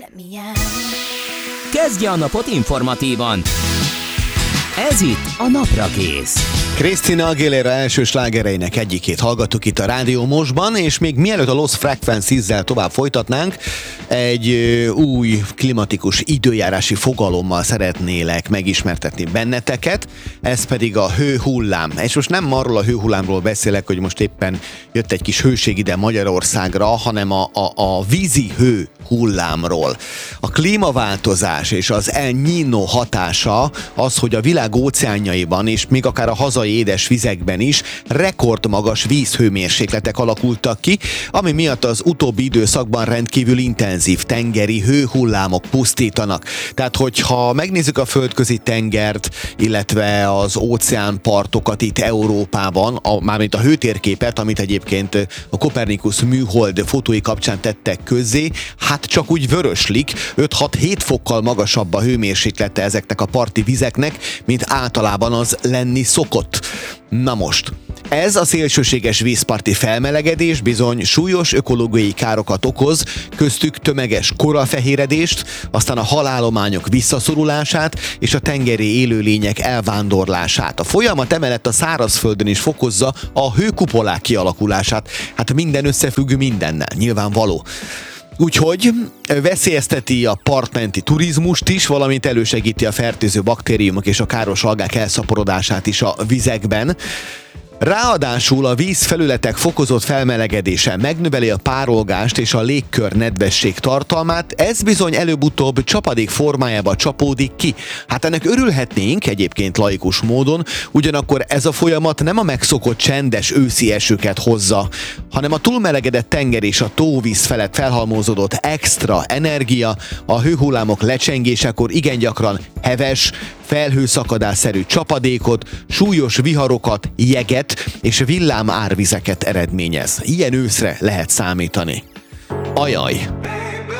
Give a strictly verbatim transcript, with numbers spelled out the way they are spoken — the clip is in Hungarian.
Kezdje a napot informatívan. Ez itt a Naprakész. Christina Aguilera első slágereinek egyikét hallgattuk itt a Rádió Mostban, és még mielőtt a Lost Frequencies-zel tovább folytatnánk, egy ö, új klimatikus időjárási fogalommal szeretnélek megismertetni benneteket, ez pedig a hőhullám. És most nem arról a hőhullámról beszélek, hogy most éppen jött egy kis hőség ide Magyarországra, hanem a, a, a vízi hőhullámról. A klímaváltozás és az El Niño hatása az, hogy a világ óceánjaiban és még akár a hazai édes vizekben is rekordmagas vízhőmérsékletek alakultak ki, ami miatt az utóbbi időszakban rendkívül intenzív tengeri hőhullámok pusztítanak. Tehát, hogyha megnézzük a földközi tengert, illetve az óceánpartokat itt Európában, a, mármint a hőtérképet, amit egyébként a Copernicus műhold fotói kapcsán tettek közzé, hát csak úgy vöröslik, öt-hat-hét fokkal magasabb a hőmérséklete ezeknek a parti vizeknek, mint általában az lenni szokott. Na most, ez a szélsőséges vízparti felmelegedés bizony súlyos ökológiai károkat okoz, köztük tömeges korallfehéredést, aztán a halállományok visszaszorulását és a tengeri élőlények elvándorlását. A folyamat emellett a szárazföldön is fokozza a hőkupolák kialakulását. Hát minden összefügg mindennel, nyilvánvaló. Úgyhogy veszélyezteti a partmenti turizmust is, valamint elősegíti a fertőző baktériumok és a káros algák elszaporodását is a vizekben. Ráadásul a vízfelületek fokozott felmelegedése megnöveli a párolgást és a légkör nedvesség tartalmát, ez bizony előbb-utóbb csapadék formájába csapódik ki. Hát ennek örülhetnénk egyébként laikus módon, ugyanakkor ez a folyamat nem a megszokott csendes őszi esőket hozza, hanem a túlmelegedett tenger és a tóvíz felett felhalmozódott extra energia a hőhullámok lecsengésekor igen gyakran heves, felhőszakadásszerű csapadékot, súlyos viharokat, jeget és villám árvizeket eredményez. Ilyen őszre lehet számítani. Ajaj!